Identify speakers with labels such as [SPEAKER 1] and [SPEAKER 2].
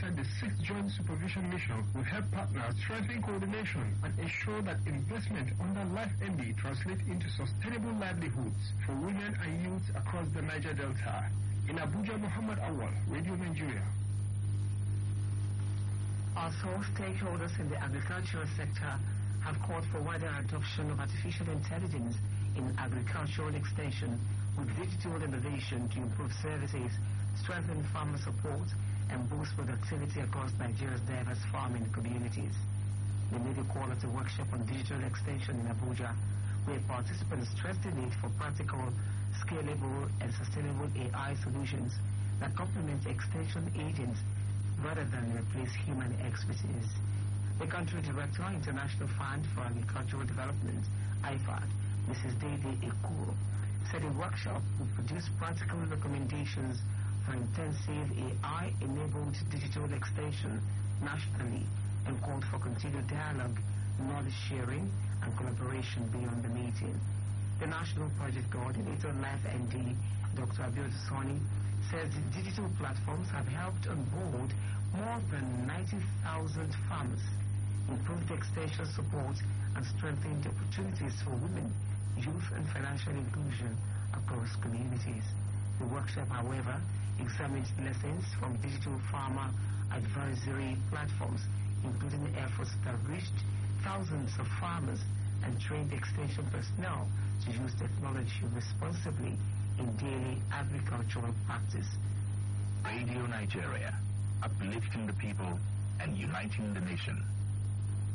[SPEAKER 1] said the 6th Joint Supervision Mission will help partners strengthen coordination and ensure that investment under LifeMD translates into sustainable livelihoods for women and youth across the Niger Delta. In Abuja, Muhammad Awal, Radio Nigeria.
[SPEAKER 2] Also, stakeholders in the agricultural sector have called for wider adoption of artificial intelligence in agricultural extension with digital innovation to improve services, strengthen farmer support, and boost productivity across Nigeria's diverse farming communities. The Media Quality Workshop on Digital Extension in Abuja, where participants stressed the need for practical, scalable, and sustainable AI solutions that complement extension agents rather than replace human expertise. The Country Director, International Fund for Agricultural Development, IFAD, Mrs. Dede Ekuro, said the workshop will produce practical recommendations for intensive AI-enabled digital extension nationally and called for continued dialogue, knowledge sharing, and collaboration beyond the meeting. The National Project Coordinator, LifeMD, Dr. Abiodun Soni, says the digital platforms have helped onboard more than 90,000 farmers, improved extension support, and strengthened opportunities for women, youth, and financial inclusion across communities. The workshop, however, examines lessons from digital farmer advisory platforms, including efforts that reached thousands of farmers and trained extension personnel to use technology responsibly in daily agricultural practice.
[SPEAKER 3] Radio Nigeria, uplifting the people and uniting the nation.